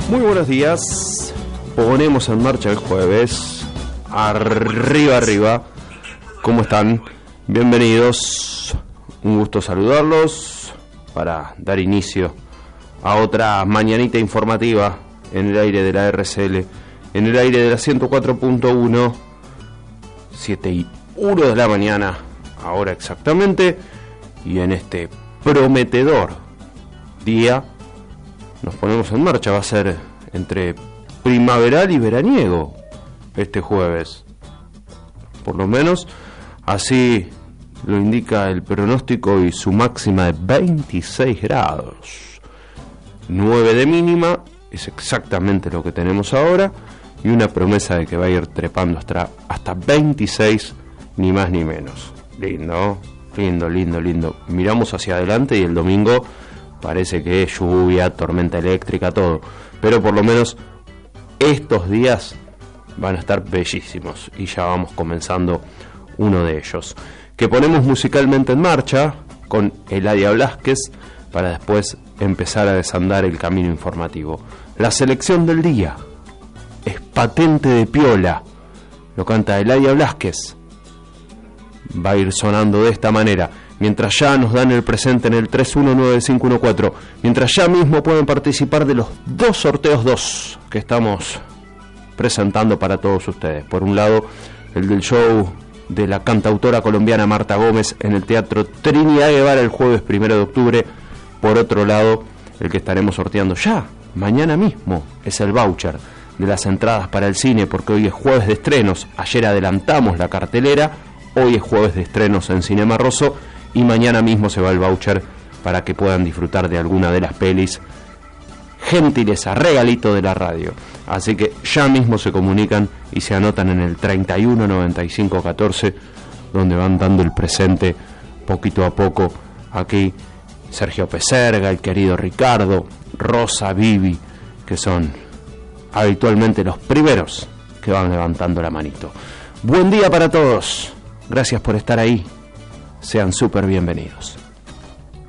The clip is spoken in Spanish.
Muy buenos días, ponemos en marcha el jueves, arriba, arriba, ¿cómo están? Bienvenidos, un gusto saludarlos para dar inicio a otra mañanita informativa en el aire de la RCL, en el aire de la 104.1, 7:01 de la mañana, ahora exactamente, y en este prometedor día nos ponemos en marcha. Va a ser entre primaveral y veraniego este jueves, por lo menos así lo indica el pronóstico, y su máxima de 26 grados, 9 de mínima, es exactamente lo que tenemos ahora, y una promesa de que va a ir trepando hasta 26, ni más ni menos. Lindo, lindo. Miramos hacia adelante y el domingo parece que es lluvia, tormenta eléctrica, todo. Pero por lo menos estos días van a estar bellísimos y ya vamos comenzando uno de ellos, que ponemos musicalmente en marcha con Eladia Blasquez para después empezar a desandar el camino informativo. La selección del día es Patente de Piola, lo canta Eladia Blasquez. Va a ir sonando de esta manera, mientras ya nos dan el presente en el 319514, mientras ya mismo pueden participar de los dos sorteos 2 que estamos presentando para todos ustedes. Por un lado, el del show de la cantautora colombiana Marta Gómez en el Teatro Trinidad Guevara el jueves 1 de octubre. Por otro lado, el que estaremos sorteando ya mañana mismo es el voucher de las entradas para el cine, porque hoy es jueves de estrenos. Ayer adelantamos la cartelera, hoy es jueves de estrenos en Cinema Rosso, y mañana mismo se va el voucher para que puedan disfrutar de alguna de las pelis. Gentileza, regalito de la radio. Así que ya mismo se comunican y se anotan en el 319514, donde van dando el presente poquito a poco. Aquí Sergio Peserga, el querido Ricardo, Rosa, Vivi, que son habitualmente los primeros que van levantando la manito. Buen día para todos. Gracias por estar ahí. Sean súper bienvenidos.